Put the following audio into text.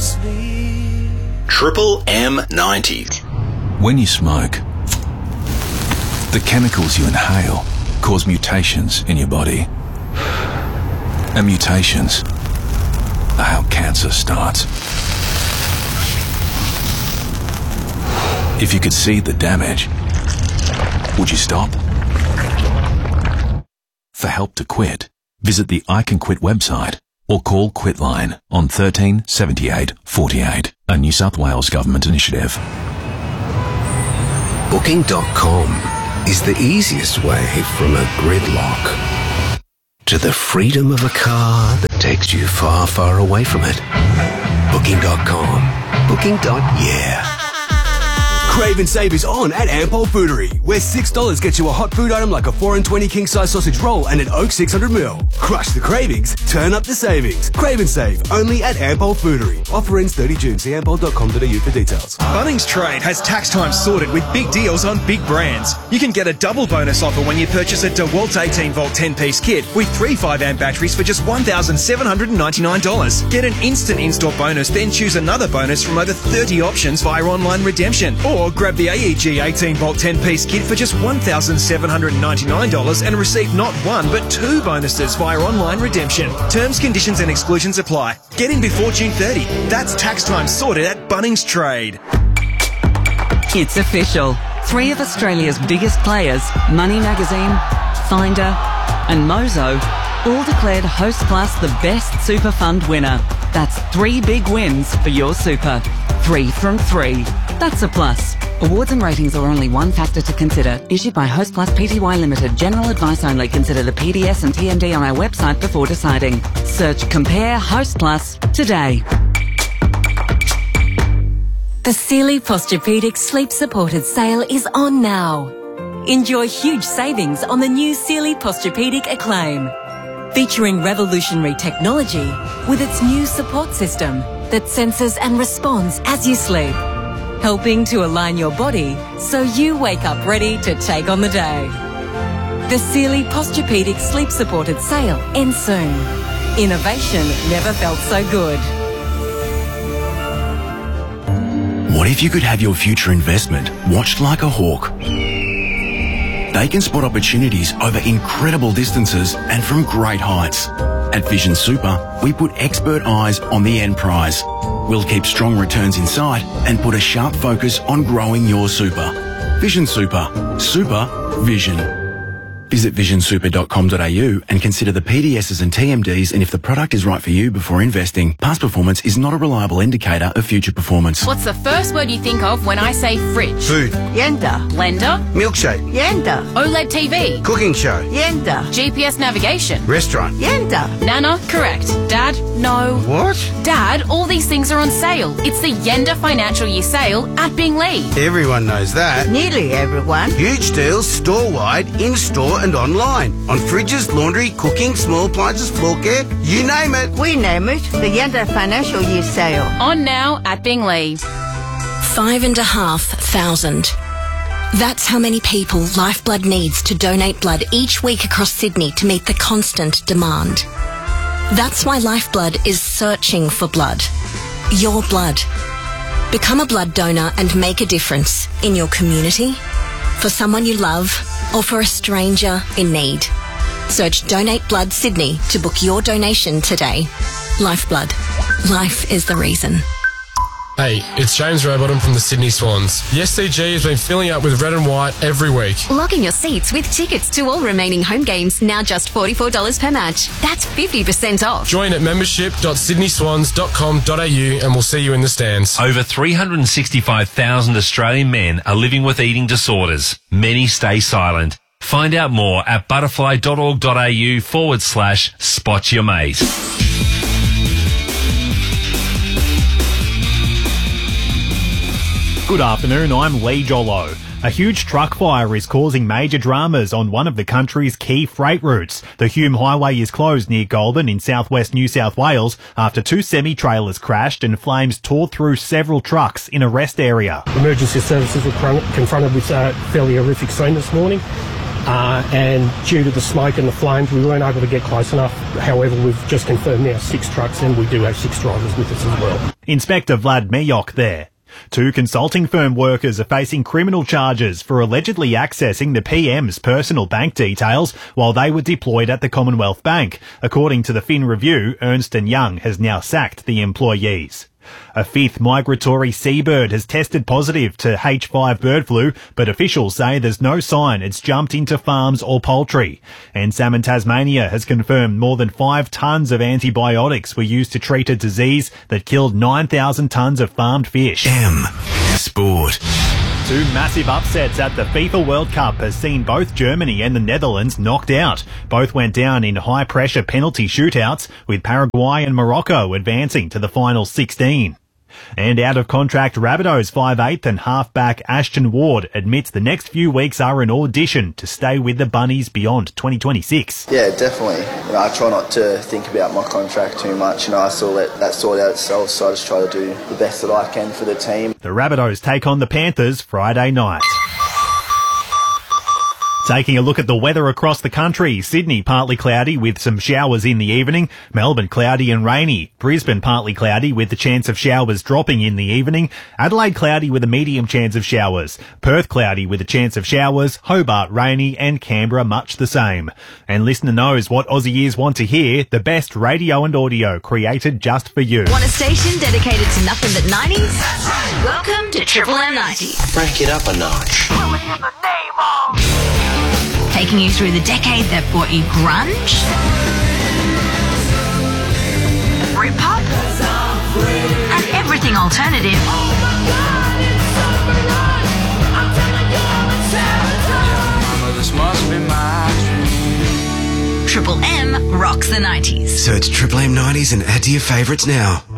Triple M90. When you smoke, the chemicals you inhale cause mutations in your body. And mutations are how cancer starts. If you could see the damage, would you stop? For help to quit, visit the I Can Quit website or call Quitline on 13 78 48, a New South Wales government initiative. Booking.com is the easiest way from a gridlock to the freedom of a car that takes you far, far away from it. Booking.com. Booking.yeah. Crave and Save is on at Ampol Foodery, where $6 gets you a hot food item like a 4 and 20 king-size sausage roll and an Oak 600ml. Crush the cravings, turn up the savings. Crave and Save, only at Ampol Foodery. Offer ends 30 June. See ampol.com.au for details. Bunnings Trade has tax time sorted with big deals on big brands. You can get a double bonus offer when you purchase a DeWalt 18-volt 10-piece kit with 3 5-amp batteries for just $1,799. Get an instant in-store bonus, then choose another bonus from over 30 options via online redemption. Or grab the AEG 18-volt 10-piece kit for just $1,799 and receive not one but 2 bonuses via online redemption. Terms, conditions and exclusions apply. Get in before June 30. That's tax time sorted at Bunnings Trade. It's official. 3 of Australia's biggest players, Money Magazine, Finder and Mozo, all declared Hostplus the best super fund winner. That's 3 big wins for your super. 3 from 3. That's a plus. Awards and ratings are only one factor to consider. Issued by Hostplus Pty Limited. General advice only. Consider the PDS and TMD on our website before deciding. Search Compare Hostplus today. The Sealy Posturepedic Sleep Supported sale is on now. Enjoy huge savings on the new Sealy Posturepedic Acclaim. Featuring revolutionary technology with its new support system that senses and responds as you sleep, helping to align your body so you wake up ready to take on the day. The Sealy Posturepedic Sleep Supported sale ends soon. Innovation never felt so good. What if you could have your future investment watched like a hawk? They can spot opportunities over incredible distances and from great heights. At Vision Super, we put expert eyes on the end prize. We'll keep strong returns in sight and put a sharp focus on growing your super. Vision Super. Super Vision. Visit visionsuper.com.au and consider the PDSs and TMDs and if the product is right for you before investing. Past performance is not a reliable indicator of future performance. What's the first word you think of when I say fridge? Food. Yenda. Blender. Milkshake. Yenda. OLED TV. Cooking show. Yenda. GPS navigation. Restaurant. Yenda. Nana. Correct. Dad. No. What? Dad, all these things are on sale. It's the Yenda Financial Year sale at Binglee. Everyone knows that. Nearly everyone. Huge deals store-wide, in-store and online. On fridges, laundry, cooking, small appliances, floor care, you name it. We name it the Yenda Financial Year sale. On now at Binglee. 5,500. That's how many people Lifeblood needs to donate blood each week across Sydney to meet the constant demand. That's why Lifeblood is searching for blood. Your blood. Become a blood donor and make a difference in your community, for someone you love, or for a stranger in need. Search Donate Blood Sydney to book your donation today. Lifeblood. Life is the reason. Hey, it's James Rowbottom from the Sydney Swans. The SCG has been filling up with red and white every week. Lock in your seats with tickets to all remaining home games, now just $44 per match. That's 50% off. Join at membership.sydneyswans.com.au and we'll see you in the stands. Over 365,000 Australian men are living with eating disorders. Many stay silent. Find out more at butterfly.org.au/spot your mate. Good afternoon, I'm Lee Jollo. A huge truck fire is causing major dramas on one of the country's key freight routes. The Hume Highway is closed near Goulburn in southwest New South Wales after 2 semi-trailers crashed and flames tore through several trucks in a rest area. Emergency services were confronted with a fairly horrific scene this morning. and due to the smoke and the flames, we weren't able to get close enough. However, we've just confirmed now 6 trucks, and we do have 6 drivers with us as well. Inspector Vlad Mejok there. 2 consulting firm workers are facing criminal charges for allegedly accessing the PM's personal bank details while they were deployed at the Commonwealth Bank. According to the Fin Review, Ernst & Young has now sacked the employees. A 5th migratory seabird has tested positive to H5 bird flu, but officials say there's no sign it's jumped into farms or poultry. And Salmon Tasmania has confirmed more than 5 tonnes of antibiotics were used to treat a disease that killed 9,000 tonnes of farmed fish. Sport. 2 massive upsets at the FIFA World Cup has seen both Germany and the Netherlands knocked out. Both went down in high-pressure penalty shootouts, with Paraguay and Morocco advancing to the final 16. And out-of-contract Rabbitohs 5'8" and halfback Ashton Ward admits the next few weeks are an audition to stay with the Bunnies beyond 2026. Yeah, definitely. I try not to think about my contract too much. I still let that sort out itself, so I just try to do the best that I can for the team. The Rabbitohs take on the Panthers Friday night. Taking a look at the weather across the country, Sydney partly cloudy with some showers in the evening, Melbourne cloudy and rainy, Brisbane partly cloudy with the chance of showers dropping in the evening, Adelaide cloudy with a medium chance of showers, Perth cloudy with a chance of showers, Hobart rainy and Canberra much the same. And listener knows what Aussie ears want to hear, the best radio and audio created just for you. Want a station dedicated to nothing but 90s? Welcome to Triple M 90s. Break it up a notch. Taking you through the decade that brought you grunge, Britpop, and everything alternative. Triple M rocks the 90s. Search Triple M 90s and add to your favourites now.